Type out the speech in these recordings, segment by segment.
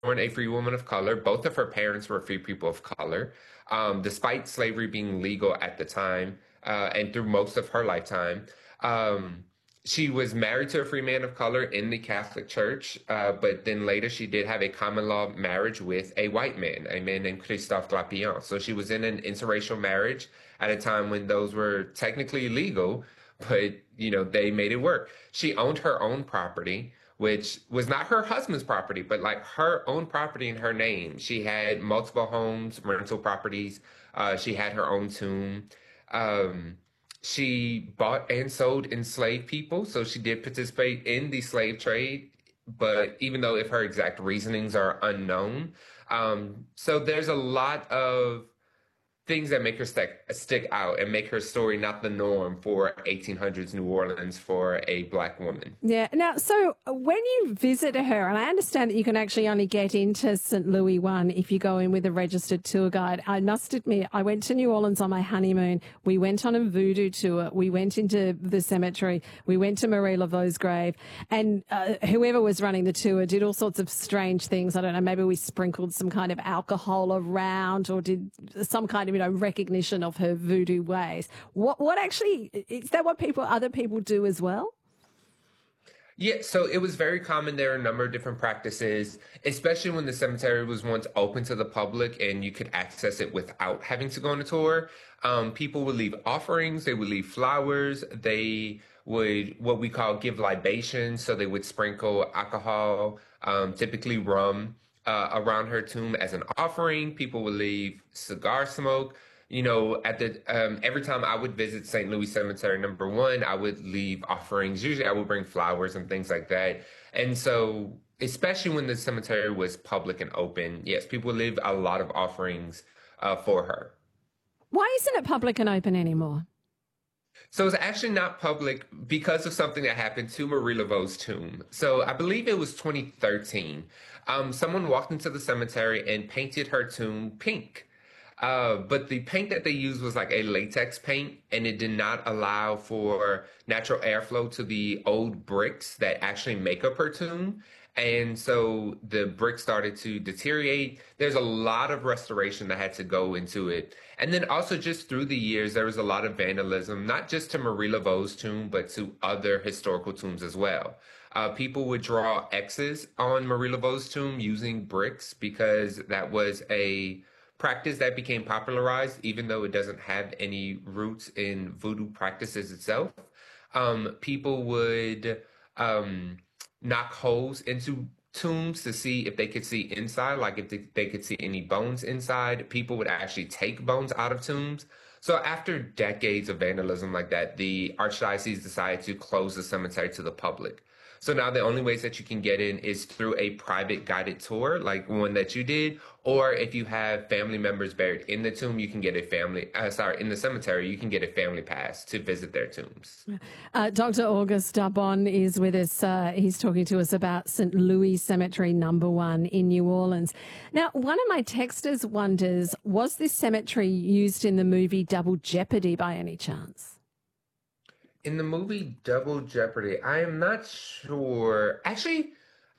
a free woman of color. Both of her parents were free people of color. Despite slavery being legal at the time, and through most of her lifetime. Um, she was married to a free man of color in the Catholic Church, but then later she did have a common law marriage with a white man, a man named Christophe Glapion. So she was in an interracial marriage at a time when those were technically illegal, but they made it work. She owned her own property, which was not her husband's property, but like her own property in her name. She had multiple homes, rental properties. She had her own tomb. Um, she bought and sold enslaved people, so she did participate in the slave trade. But even though if her exact reasonings are unknown, so there's a lot of things that make her stick out and make her story not the norm for 1800s New Orleans for a Black woman. Yeah. Now, so when you visit her, and I understand that you can actually only get into St. Louis one if you go in with a registered tour guide. I must admit, I went to New Orleans on my honeymoon. We went on a voodoo tour. We went into the cemetery. We went to Marie Laveau's grave, and whoever was running the tour did all sorts of strange things. I don't know, maybe we sprinkled some kind of alcohol around or did some kind of, recognition of her voodoo ways. What actually, is that what other people do as well? Yeah, so it was very common. There are a number of different practices, especially when the cemetery was once open to the public and you could access it without having to go on a tour. People would leave offerings, they would leave flowers, they would what we call give libations. So they would sprinkle alcohol, typically rum, around her tomb as an offering. People would leave cigar smoke. At the every time I would visit St. Louis Cemetery, number one, I would leave offerings. Usually, I would bring flowers and things like that. And so, especially when the cemetery was public and open, yes, people would leave a lot of offerings for her. Why isn't it public and open anymore? So it's actually not public because of something that happened to Marie Laveau's tomb. So I believe it was 2013. Someone walked into the cemetery and painted her tomb pink. But the paint that they used was like a latex paint, and it did not allow for natural airflow to the old bricks that actually make up her tomb. And so the brick started to deteriorate. There's a lot of restoration that had to go into it. And then also just through the years, there was a lot of vandalism, not just to Marie Laveau's tomb, but to other historical tombs as well. People would draw X's on Marie Laveau's tomb using bricks because that was a practice that became popularized, even though it doesn't have any roots in voodoo practices itself. People would knock holes into tombs to see if they could see inside, like if they could see any bones inside. People would actually take bones out of tombs. So after decades of vandalism like that, the archdiocese decided to close the cemetery to the public. So now the only ways that you can get in is through a private guided tour, like one that you did, or if you have family members buried in the tomb, you can get in the cemetery, you can get a family pass to visit their tombs. Dr. Auguste Darbonne is with us. He's talking to us about St. Louis Cemetery number 1 in New Orleans. Now, one of my texters wonders, was this cemetery used in the movie Double Jeopardy by any chance? In the movie Double Jeopardy, I am not sure. Actually,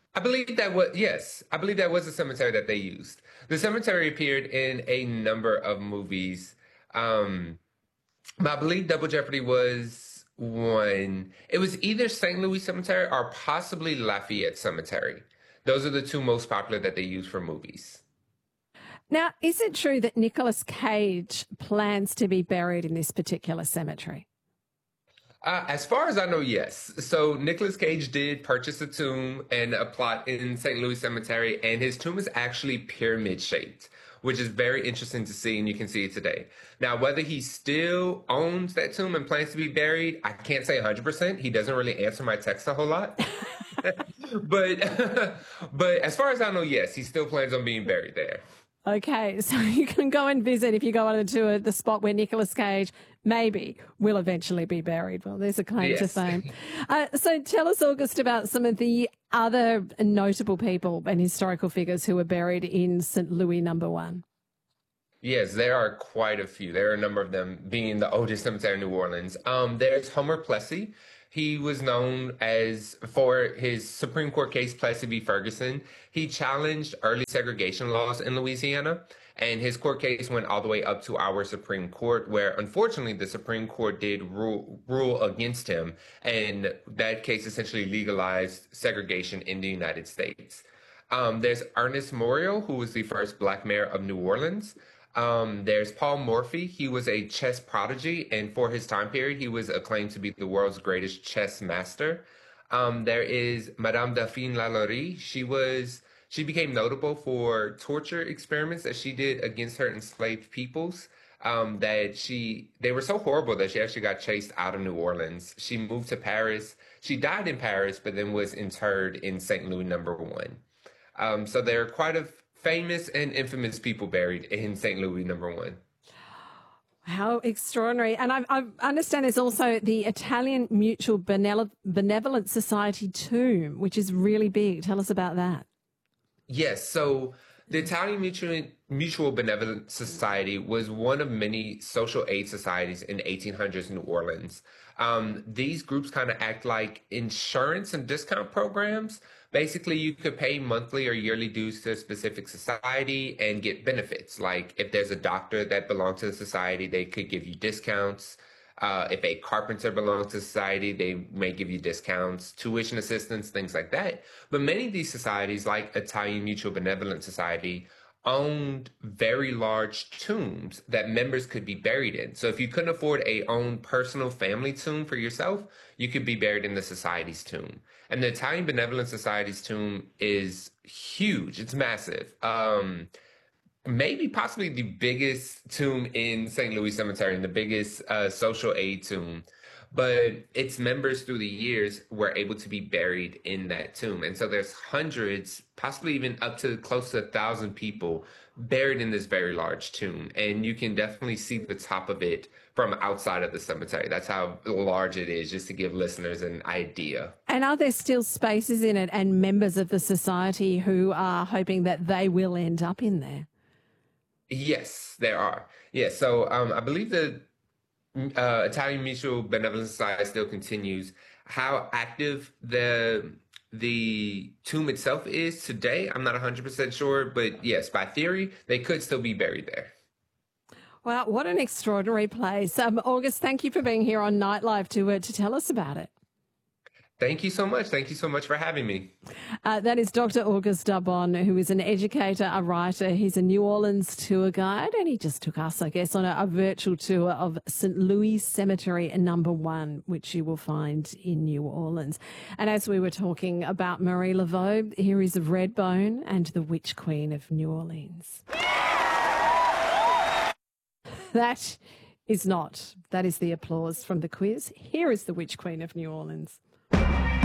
I believe that was the cemetery that they used. The cemetery appeared in a number of movies. But I believe Double Jeopardy was one. It was either St. Louis Cemetery or possibly Lafayette Cemetery. Those are the two most popular that they use for movies. Now, is it true that Nicolas Cage plans to be buried in this particular cemetery? As far as I know, yes. So Nicolas Cage did purchase a tomb and a plot in St. Louis Cemetery, and his tomb is actually pyramid shaped, which is very interesting to see, and you can see it today. Now, whether he still owns that tomb and plans to be buried, I can't say 100%. He doesn't really answer my text a whole lot. but but as far as I know, yes, he still plans on being buried there. Okay, so you can go and visit if you go on a tour the spot where Nicolas Cage maybe will eventually be buried. Well, there's a claim to fame. So tell us, August, about some of the other notable people and historical figures who are buried in St. Louis number 1. Yes, there are quite a few. There are a number of them, being the oldest cemetery in New Orleans. There's Homer Plessy. He was known as for his Supreme Court case Plessy v. Ferguson. He challenged early segregation laws in Louisiana, and his court case went all the way up to our Supreme Court, where unfortunately the Supreme Court did rule against him, and that case essentially legalized segregation in the United States. There's Ernest Morial, who was the first Black mayor of New Orleans. There's Paul Morphy. He was a chess prodigy, and for his time period, he was acclaimed to be the world's greatest chess master. There is Madame Dauphine Lalaurie. She became notable for torture experiments that she did against her enslaved peoples. They were so horrible that she actually got chased out of New Orleans. She moved to Paris. She died in Paris, but then was interred in St. Louis number 1. So there are quite a famous and infamous people buried in St. Louis number 1. How extraordinary. And I understand there's also the Italian Mutual Benevolent Society tomb, which is really big. Tell us about that. Yes, so the Italian Mutual Benevolent Society was one of many social aid societies in the 1800s New Orleans. These groups kind of act like insurance and discount programs. Basically, you could pay monthly or yearly dues to a specific society and get benefits. Like if there's a doctor that belongs to the society, they could give you discounts. If a carpenter belongs to society, they may give you discounts, tuition assistance, things like that. But many of these societies, like Italian Mutual Benevolent Society, owned very large tombs that members could be buried in. So if you couldn't afford a own personal family tomb for yourself, you could be buried in the society's tomb. And the Italian Benevolent Society's tomb is huge. It's massive. Maybe possibly the biggest tomb in St. Louis Cemetery and the biggest social aid tomb. But its members through the years were able to be buried in that tomb. And so there's hundreds, possibly even up to close to 1,000 people buried in this very large tomb. And you can definitely see the top of it from outside of the cemetery. That's how large it is, just to give listeners an idea. And are there still spaces in it and members of the society who are hoping that they will end up in there? Yes, there are. Yes, so I believe the Italian Mutual Benevolent Society still continues. How active the tomb itself is today, I'm not 100% sure, but yes, by theory, they could still be buried there. Wow, what an extraordinary place. August, thank you for being here on Nightlife to tell us about it. Thank you so much. Thank you so much for having me. That is Dr. Auguste Darbonne, who is an educator, a writer. He's a New Orleans tour guide, and he just took us, I guess, on a virtual tour of St. Louis Cemetery number 1, which you will find in New Orleans. And as we were talking about Marie Laveau, here is Redbone and the Witch Queen of New Orleans. That is the applause from the quiz. Here is the Witch Queen of New Orleans.